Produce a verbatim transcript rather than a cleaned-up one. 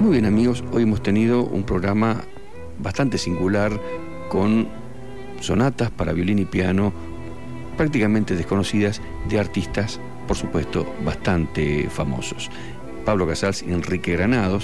Muy bien, amigos, hoy hemos tenido un programa bastante singular con sonatas para violín y piano prácticamente desconocidas de artistas, por supuesto, bastante famosos. Pablo Casals y Enrique Granados